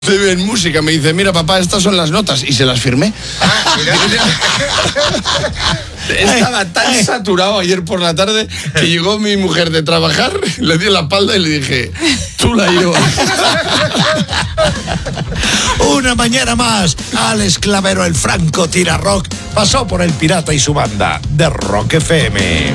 En música me dice, mira papá, estas son las notas, y se las firmé. Estaba tan saturado ayer por la tarde que llegó mi mujer de trabajar, le di la espalda y le dije, tú la llevas. Una mañana más, Alex Clavero, el franco tira rock, pasó por El Pirata y su banda de Rock FM.